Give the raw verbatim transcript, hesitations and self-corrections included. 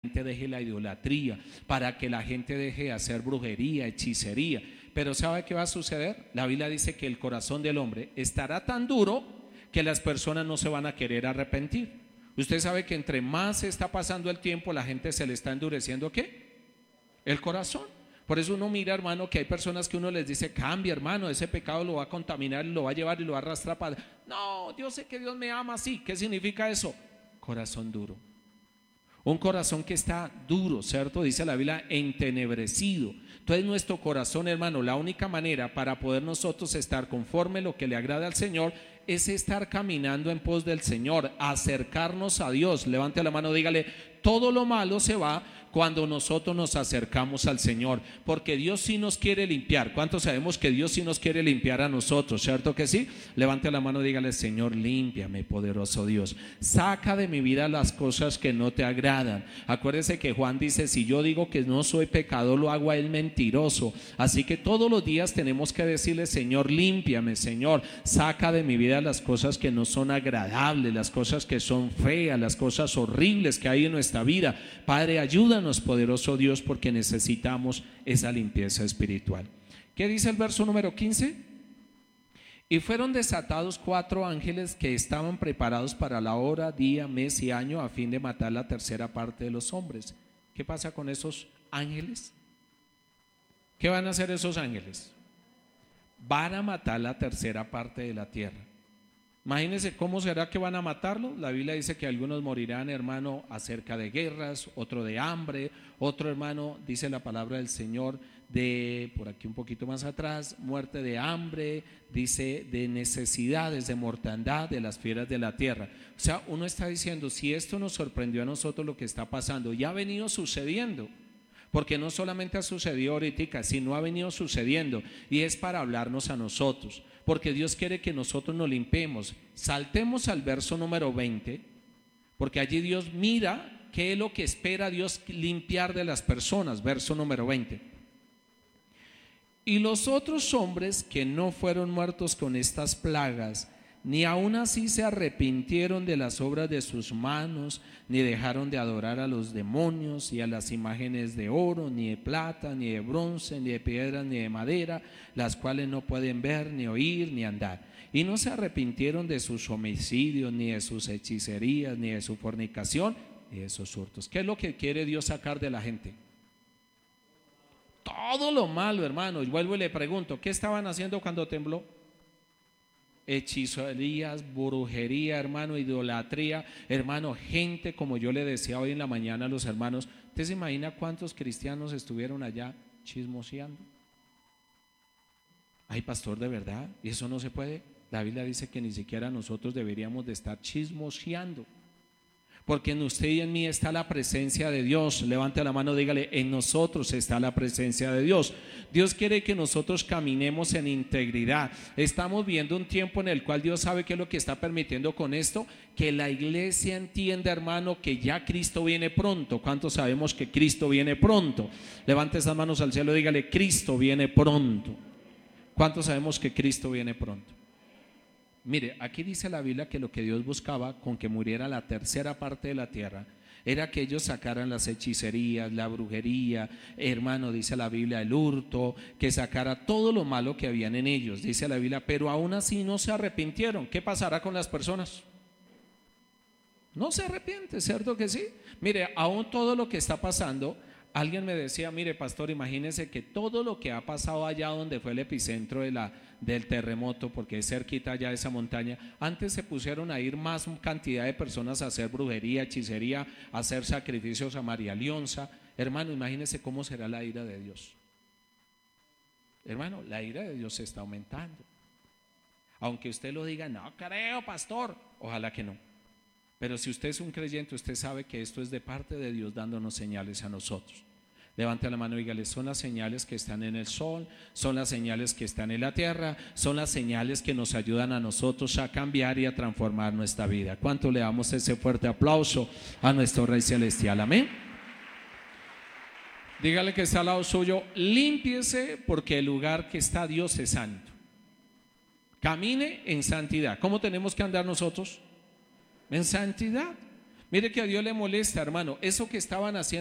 gente deje la idolatría, para que la gente deje de hacer brujería, hechicería. Pero ¿sabe qué va a suceder? La Biblia dice que el corazón del hombre estará tan duro que las personas no se van a querer arrepentir. Usted sabe que entre más está pasando el tiempo, la gente se le está endureciendo ¿qué? El corazón. Por eso uno mira, hermano, que hay personas que uno les dice, cambia, hermano, ese pecado lo va a contaminar, lo va a llevar y lo va a arrastrar para... No, yo sé que Dios me ama así. ¿Qué significa eso? Corazón duro. Un corazón que está duro, ¿cierto? Dice la Biblia, entenebrecido. Entonces nuestro corazón, hermano, la única manera para poder nosotros estar conforme a lo que le agrada al Señor es estar caminando en pos del Señor, acercarnos a Dios. Levante la mano, dígale, todo lo malo se va cuando nosotros nos acercamos al Señor, porque Dios sí nos quiere limpiar. ¿Cuántos sabemos que Dios sí nos quiere limpiar a nosotros? ¿Cierto que sí? Levante la mano, dígale, Señor, límpiame, poderoso Dios, saca de mi vida las cosas que no te agradan. Acuérdese que Juan dice, si yo digo que no soy pecador, lo hago a él mentiroso. Así que todos los días tenemos que decirle, Señor, límpiame, Señor, saca de mi vida las cosas que no son agradables, las cosas que son feas, las cosas horribles que hay en nuestra vida. Padre, ayúdanos, poderoso Dios, porque necesitamos esa limpieza espiritual. ¿Qué dice el verso número quince? Y fueron desatados cuatro ángeles que estaban preparados para la hora, día, mes y año, a fin de matar la tercera parte de los hombres. ¿Qué pasa con esos ángeles? ¿Qué van a hacer esos ángeles? Van a matar la tercera parte de la tierra. Imagínense cómo será que van a matarlo. La Biblia dice que algunos morirán, hermano, acerca de guerras, otro de hambre, otro, hermano, dice la palabra del Señor, de, por aquí un poquito más atrás, muerte de hambre, dice de necesidades, de mortandad, de las fieras de la tierra. O sea, uno está diciendo, si esto nos sorprendió a nosotros, lo que está pasando, ya ha venido sucediendo. Porque no solamente ha sucedido ahorita, sino ha venido sucediendo, y es para hablarnos a nosotros, porque Dios quiere que nosotros nos limpiemos. Saltemos al verso número veinte, porque allí Dios mira qué es lo que espera Dios limpiar de las personas. Verso número veinte. Y los otros hombres que no fueron muertos con estas plagas, ni aun así se arrepintieron de las obras de sus manos, ni dejaron de adorar a los demonios y a las imágenes de oro, ni de plata, ni de bronce, ni de piedra, ni de madera, las cuales no pueden ver, ni oír, ni andar. Y no se arrepintieron de sus homicidios, ni de sus hechicerías, ni de su fornicación, ni de sus hurtos. ¿Qué es lo que quiere Dios sacar de la gente? Todo lo malo, hermano. Y vuelvo y le pregunto, ¿qué estaban haciendo cuando tembló? Hechicerías, brujería, hermano, idolatría, hermano, gente, como yo le decía hoy en la mañana a los hermanos. ¿Usted se imagina cuántos cristianos estuvieron allá chismoseando? Ay, pastor, ¿de verdad? ¿Y eso no se puede? La Biblia dice que ni siquiera nosotros deberíamos de estar chismoseando, porque en usted y en mí está la presencia de Dios. Levante la mano, dígale, en nosotros está la presencia de Dios. Dios quiere que nosotros caminemos en integridad. Estamos viendo un tiempo en el cual Dios sabe qué es lo que está permitiendo con esto, que la iglesia entienda, hermano, que ya Cristo viene pronto. ¿Cuántos sabemos que Cristo viene pronto? Levante esas manos al cielo, dígale, Cristo viene pronto. ¿Cuántos sabemos que Cristo viene pronto? Mire, aquí dice la Biblia que lo que Dios buscaba con que muriera la tercera parte de la tierra era que ellos sacaran las hechicerías, la brujería, hermano, dice la Biblia, el hurto, que sacara todo lo malo que habían en ellos, dice la Biblia, pero aún así no se arrepintieron. ¿Qué pasará con las personas? No se arrepiente, ¿cierto que sí? Mire, aún todo lo que está pasando, alguien me decía, mire, pastor, imagínese que todo lo que ha pasado allá donde fue el epicentro de la, del terremoto, porque es cerquita allá de esa montaña, antes se pusieron a ir más cantidad de personas a hacer brujería, hechicería, a hacer sacrificios a María Leonza. Hermano, imagínese cómo será la ira de Dios. Hermano, la ira de Dios se está aumentando. Aunque usted lo diga, no creo, pastor, ojalá que no. Pero si usted es un creyente, usted sabe que esto es de parte de Dios dándonos señales a nosotros. Levante la mano y dígale, son las señales que están en el sol, son las señales que están en la tierra, son las señales que nos ayudan a nosotros a cambiar y a transformar nuestra vida. ¿Cuánto le damos ese fuerte aplauso a nuestro Rey Celestial? Amén. Dígale que está al lado suyo, límpiese porque el lugar que está Dios es santo. Camine en santidad. ¿Cómo tenemos que andar nosotros? En santidad. Mire que a Dios le molesta, hermano, eso que estaban haciendo